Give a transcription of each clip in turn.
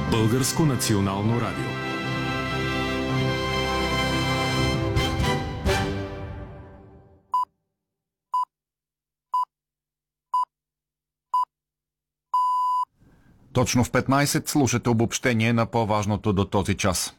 Българско национално радио. Точно в 15 слушате обобщение на по-важното до този час.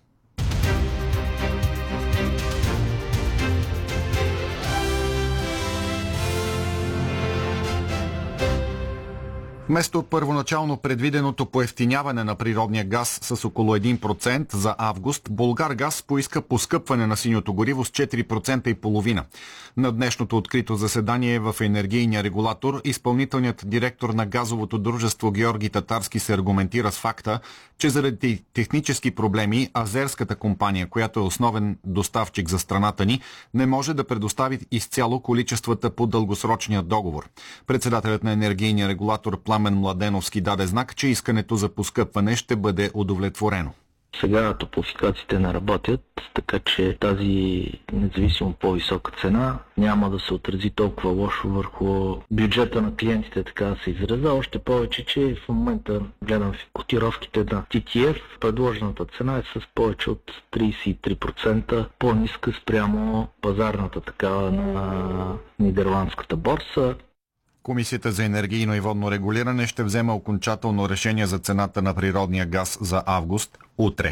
Вместо първоначално предвиденото поевтиняване на природния газ с около 1% за август, Булгаргаз поиска поскъпване на синьото гориво с 4,5%. На днешното открито заседание в енергийния регулатор, изпълнителният директор на газовото дружество Георги Татарски се аргументира с факта, че заради технически проблеми азерската компания, която е основен доставчик за страната ни, не може да предостави изцяло количествата по дългосрочния договор. Председателят на енергийния регулатор Пламен Младеновски даде знак, че искането за поскъпване ще бъде удовлетворено. Сега топлофикациите не работят, така че тази независимо по-висока цена няма да се отрази толкова лошо върху бюджета на клиентите, така да се изразя. Още повече, че в момента гледам котировките на TTF, предложената цена е с повече от 33% по-ниска спрямо пазарната такава на нидерландската борса. Комисията за енергийно и водно регулиране ще взема окончателно решение за цената на природния газ за август утре.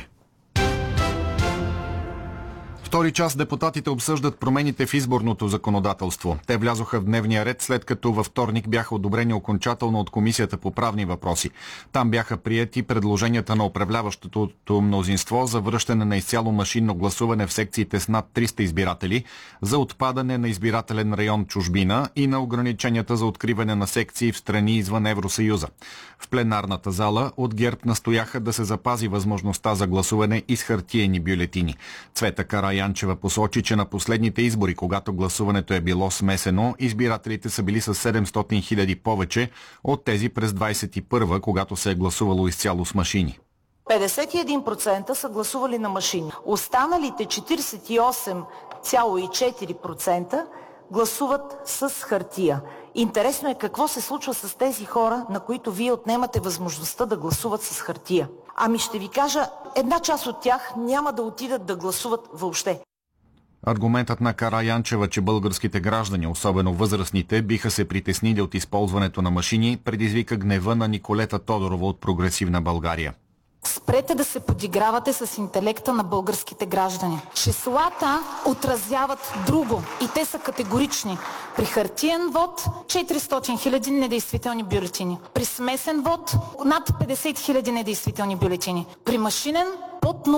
Втори час депутатите обсъждат промените в изборното законодателство. Те влязоха в дневния ред, след като във вторник бяха одобрени окончателно от Комисията по правни въпроси. Там бяха приети предложенията на управляващото мнозинство за връщане на изцяло машинно гласуване в секциите с над 300 избиратели, за отпадане на избирателен район чужбина и на ограниченията за откриване на секции в страни извън Евросъюза. В пленарната зала от ГЕРБ настояха да се запази възможността за гласуване и с хартиени бюлетини. Цвета Караянчева посочи, че на последните избори, когато гласуването е било смесено, избирателите са били с 700 хиляди повече от тези през 21-а, когато се е гласувало изцяло с машини. 51% са гласували на машини. Останалите 48,4% гласуват с хартия. Интересно е какво се случва с тези хора, на които вие отнемате възможността да гласуват с хартия. Ами ще ви кажа, една част от тях няма да отидат да гласуват въобще. Аргументът на Караянчева, че българските граждани, особено възрастните, биха се притеснили от използването на машини, предизвика гнева на Николета Тодорова от Прогресивна България. Спрете да се подигравате с интелекта на българските граждани. Числата отразяват друго и те са категорични. При хартиен вод 400 хиляди недействителни бюлетини. При смесен вод над 50 хиляди недействителни бюлетини. При машинен под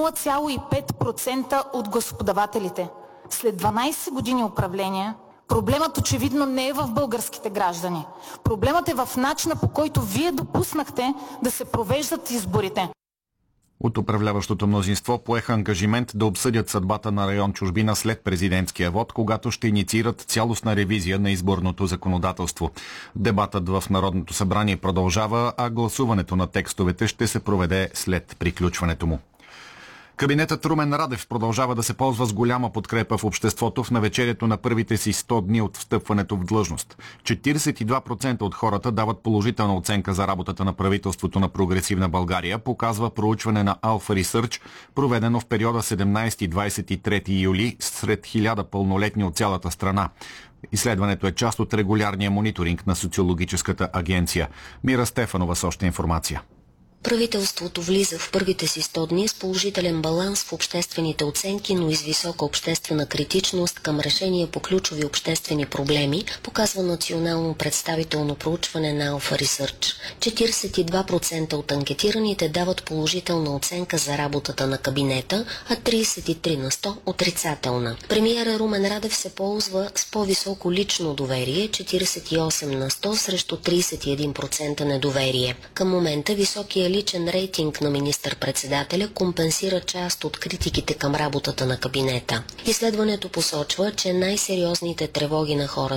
0,5% от гласоподавателите. След 12 години управление проблемът очевидно не е в българските граждани. Проблемът е в начина, по който вие допуснахте да се провеждат изборите. От управляващото мнозинство поеха ангажимент да обсъдят съдбата на район чужбина след президентския вод, когато ще инициират цялостна ревизия на изборното законодателство. Дебатът в Народното събрание продължава, а гласуването на текстовете ще се проведе след приключването му. Кабинетът Румен Радев продължава да се ползва с голяма подкрепа в обществото в навечерието на първите си 100 дни от встъпването в длъжност. 42% от хората дават положителна оценка за работата на правителството на Прогресивна България, показва проучване на Alpha Research, проведено в периода 17-23 юли сред 1000 пълнолетни от цялата страна. Изследването е част от регулярния мониторинг на социологическата агенция. Мира Стефанова с още информация. Правителството влиза в първите си 100 дни с положителен баланс в обществените оценки, но и с висока обществена критичност към решения по ключови обществени проблеми, показва национално представително проучване на Alpha Research. 42% от анкетираните дават положителна оценка за работата на кабинета, а 33% отрицателна. Премиера Румен Радев се ползва с по-високо лично доверие, 48% срещу 31% недоверие. Към момента високия личен рейтинг на министър-председателя компенсира част от критиките към работата на кабинета. Изследването посочва, че най-сериозните тревоги на хората